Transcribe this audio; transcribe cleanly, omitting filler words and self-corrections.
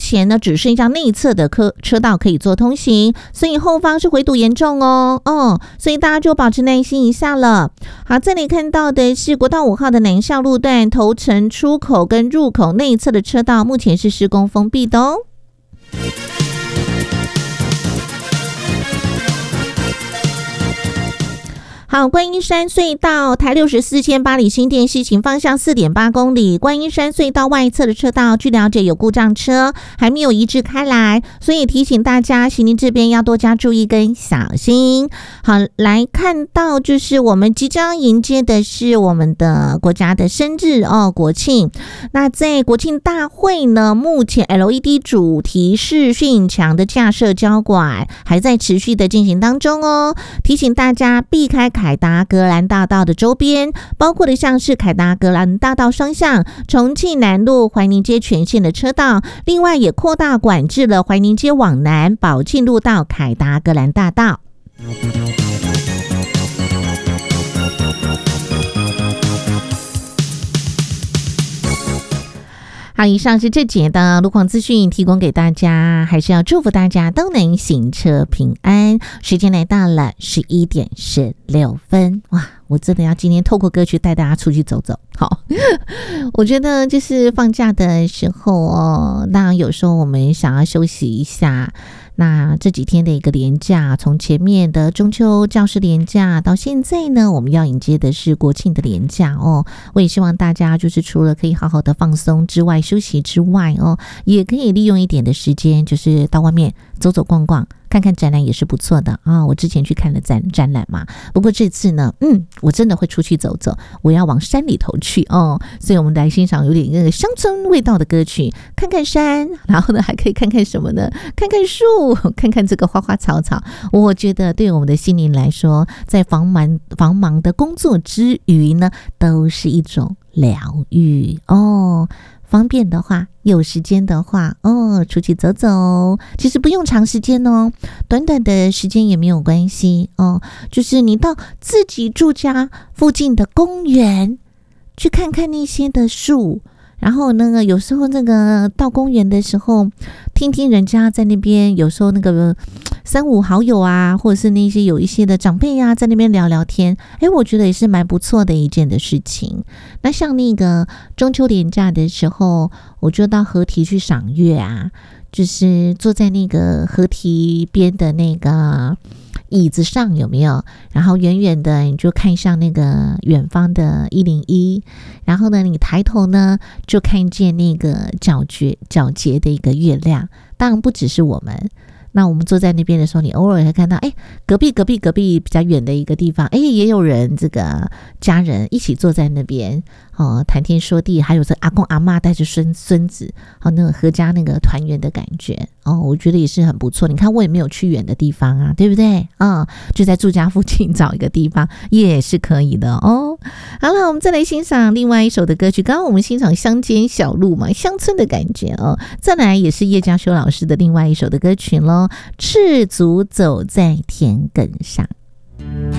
前呢只剩下内侧的车道可以做通行，所以后方是回堵严重哦。所以大家就保持耐心一下了。好，这里看到的是国道5号的南向路段头城出口跟入口内侧的车道，目前是施工封闭的哦。好，观音山隧道台64线八里新店西行方向 4.8 公里，观音山隧道外侧的车道据了解有故障车还没有移至开来，所以提醒大家行经这边要多加注意跟小心。好，来看到就是我们即将迎接的是我们的国家的生日国庆。那在国庆大会呢，目前 LED 主题视讯墙的架设交管还在持续的进行当中哦，提醒大家避开凯达格兰大道的周边，包括的像是凯达格兰大道双向、重庆南路、怀宁街全线的车道，另外也扩大管制了怀宁街往南、宝庆路到凯达格兰大道。好，以上是这节的路况资讯提供给大家，还是要祝福大家都能行车平安。时间来到了11点16分，哇，我真的要今天透过歌曲带大家出去走走。好，我觉得就是放假的时候那有时候我们想要休息一下，那这几天的一个连假，从前面的中秋教师连假到现在呢，我们要迎接的是国庆的连假我也希望大家就是除了可以好好的放松之外，休息之外也可以利用一点的时间，就是到外面走走逛逛，看看展览也是不错的我之前去看了展览嘛，不过这次呢我真的会出去走走，我要往山里头去所以我们来欣赏有点那个乡村味道的歌曲，看看山，然后呢还可以看看什么呢？看看树，看看这个花花草草。我觉得对我们的心灵来说，在繁忙的工作之余呢，都是一种疗愈方便的话，有时间的话出去走走，其实不用长时间短短的时间也没有关系就是你到自己住家附近的公园去看看那些的树，然后有时候那个到公园的时候，听听人家在那边，有时候那个三五好友或者是那些有一些的长辈在那边聊聊天，我觉得也是蛮不错的一件的事情。那像那个中秋连假的时候，我就到河堤去赏月就是坐在那个河堤边的那个椅子上，有没有？然后远远的你就看向那个远方的101，然后呢你抬头呢就看见那个皎洁的一个月亮。当然不只是我们，那我们坐在那边的时候，你偶尔会看到隔壁比较远的一个地方也有人这个家人一起坐在那边谈天说地，还有这阿公阿嬷带着孙子那个合家那个团圆的感觉我觉得也是很不错。你看我也没有去远的地方对不对就在住家附近找一个地方也是可以的好了，我们再来欣赏另外一首的歌曲。刚刚我们欣赏乡间小路嘛，乡村的感觉再来也是叶嘉修老师的另外一首的歌曲咯，赤足走在田埂上。